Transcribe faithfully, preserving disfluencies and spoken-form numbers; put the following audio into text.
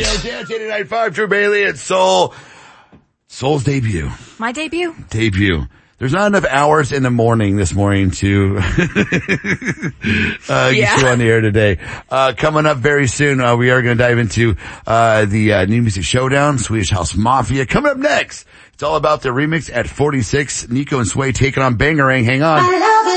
Radio, Dance eighty-nine point five, Drew Bailey and Soul. Soul's debut. My debut? Debut. There's not enough hours in the morning this morning to uh, yeah. get you on the air today. Uh, coming up very soon, uh, we are going to dive into uh, the uh, New Music Showdown, Swedish House Mafia. Coming up next, it's all about the remix at forty-six. Nico and Sway taking on Bangarang. Hang on.